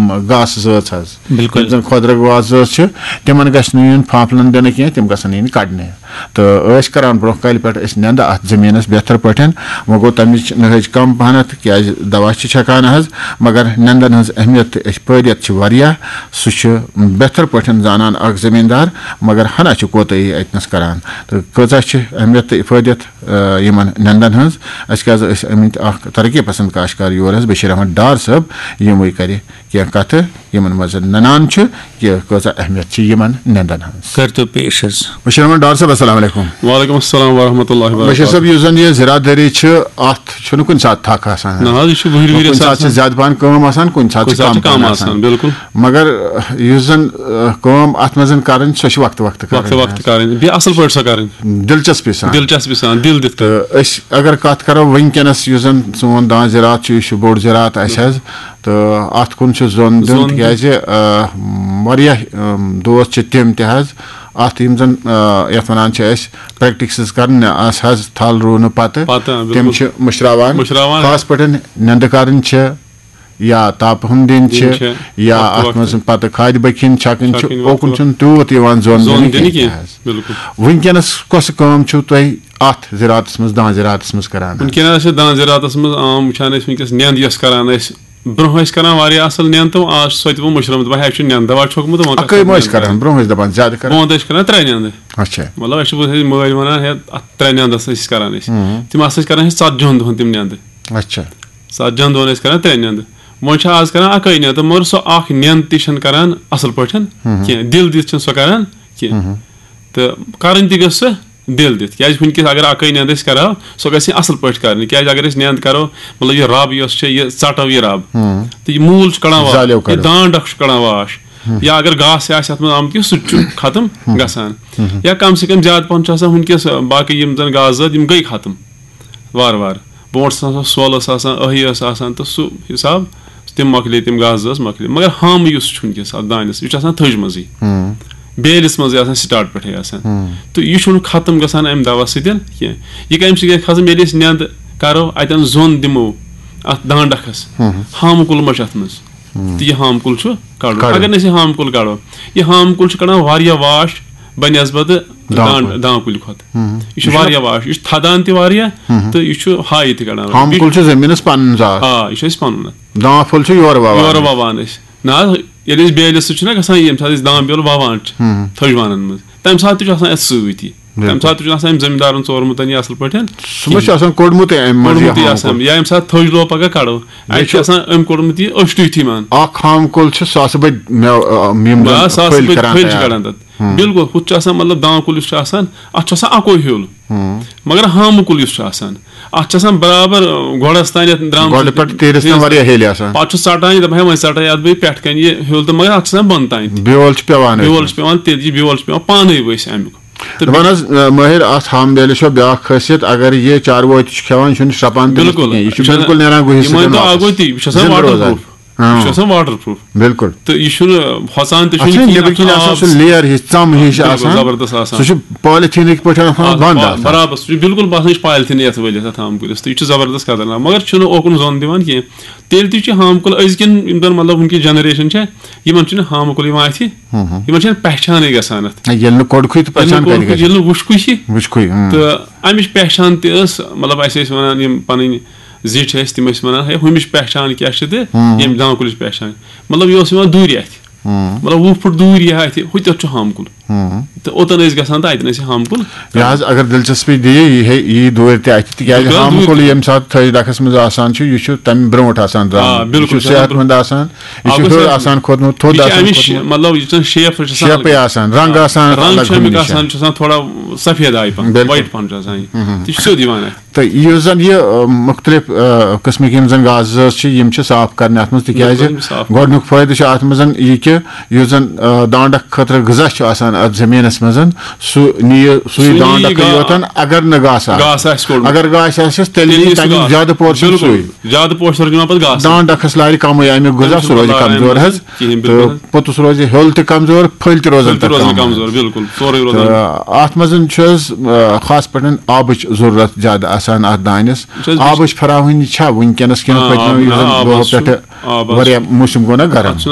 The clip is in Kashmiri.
घास ज़ात बिल्कुल जन खोदर घास ज़ात तिमन गछ इन फांफलन दिन कह तिम गसन इन कड़ने तो करान ब्रोह कल पे नंद अत जमीनस बेहतर पे वो गो तमिच नहज कम पहनत क्या दवा छकान मगर नंदन हज अहमियत पदियत सह बेहतर पे जानान अख जमींदार मगर हना कोताही अतनस करान तो कचा अहमियत पदियत यमन नंदन हज अस अमित तरक्की पसंद काश्तकार योर बशीर अहमद डार साहब यम कर कह कथ यमन मज ननान कि कचा अहमियत यमन नंदन हज कर तो पेश बशीर अहमद डार साहब अस्सलाम वालेकुम। वालेकुम अस्सलाम वरहमतुल्लाहि वबरकातुहू। बशीर साहब यह जन यह ज़राअतदारी अत कुन सात थक आसान कुन सात ज्यादा पहन कम आसान कुन सात कम आसान बिल्कुल मगर यह जन कम अत मज कर वक्त वक्त कर असल पे सह कर दिलचस्पी सान दिल दित तो अगर कत करो वनकस जन सोन दान ज़राअत यह बोड़ ज़राअत तो अत कुन जोन दिन क्या दोस्त तिम तज अत जन यथ वन प्रैक्टिस कर थल रून पत तम मुशरावान खास पे नंद कर या ताप हम दिन या अत मज पत खाद बखिन छकन ओकुन तूत जोन वनकस कस कम तुह अत ज़राअत मज दान ज़राअत मज करान वनकस दान ज़राअत मज आम वुचान वनकस नेंद यस करान ब्रोह कर असल नेंद तो आज सो मुशरमत बह नेंद दवा छोकमुत ब्रोह ज्यादा कर त्रे नेंद मतलब मल वन त्रे नेंदस करान तम कर 40 दोहन तम नेंद 40 दोहन कर त्रे नेंद वो आज कर अक नेंद मगर सो अख नेंद तन करान असल पे कह दिल दित सो करान कह तो कर गस दिल दित क्या वनकस अगर अक नेंद करो सो गि असल पे कर क्या अगर नेंद करो मतलब यह रब यह चटो यह रब तो यह मूल कड़ान वाश दांडक कड़ान वाश या अगर घास आमत सह खत्म गसान या कम से कम ज्यादा पहन वनकस बाकी जन घास ज़ात गई खत्म वार वार ब्रोट सोल अही तो सह हिसाब तम मकले तम घास ज़ात मकले मगर हम वनकस दानस यह थज मजी बेलिस मज स्टार्ट पे तो यह खत्म गसान अम दवा सतन कह कम सह खत्म ये नेंद करो अतन जोन दिमो अत दांडकस हाम कुल मा अत मज तो यह हाम कुल कड़ो अगर न हाम कुल कड़ो यह हाम कुल कड़ान वाश बनस्बत दां कुल खुद यह वाश यह थदान तो यह हाई तड़ान जमीन पन यह पन दां फुल योर ववान ना ये बेलिस ना गसान ये दाम बेल ववान थजवान मज तम सात सती तम सात जमींदारन चोरमुत यह असल पे कोड़मुत या अम सात थज लो पगह कड़ो अम कोड़मुत यह अष्टुथी मान कड़ान तथ बिल्कुल हुत मतलब दां कुल अत अको हेल मगर हाम कुल अत बराबर गोड़स तान पे सटान दपान वो सटाई अत बे पे कन यह हेल तो मगर अत बन तान बेल पे बेल पे पान वस अमुक माहिर अत हाम बेल ब्या खासियत अगर ये चारवो खेवान शपान बिल्कुल वाटर प्रूफ बिल्कुल तो यह हसान लेयर जबरदस्त पॉलिथीन बराबर बिल्कुल बसान पॉलिथीन ये वलित हाम कुलिस तो यह जबरदस्त खतरनाक मगर ओकुन जोन दिवान कह तेल ती हाम कुल अजकिन मतलब वनकी जनरेशन यमन हाम कुल अथ पहचान गसान वुश्कुई तो अमिच पहचान तस मतलब वन पन जिठ तम वन हमिच पहचान क्या ये दां कुल पहचान मतलब यह दूर अथ मतलब 20 फुट दूर यह अथ हुत हाम कुल तो ओतन गसान तो अतन हाम कुल अगर दिलचस्पी दी यह दूर तक हाम कुल ये सात थज डखस मज तम ब्रोट सेहतमंद खोदमुत थोद मतलब शेप रंग थोड़ा सफेद आई वाइट पन सो दिवान तो यह जन यह मुख्तलिफ किस्म जन घास ज़ात साफ कर अत मज गोडनुक फायदे अत मज यह जन दांडक खतर गजा अत जमीनस मज सू दांडक योतन अगर न घास अगर घास ज्यादा पोर्शन दांडकस लार कम अमुक गजा सह रोज कमजोर तो पुतस रोज हेल त कमजोर फल त रोजन अत मज खास पे आबच जरूरत ज्यादा आसान अत दानस आबच फराहमी वनकस कि पे मौसम गो ना गर्म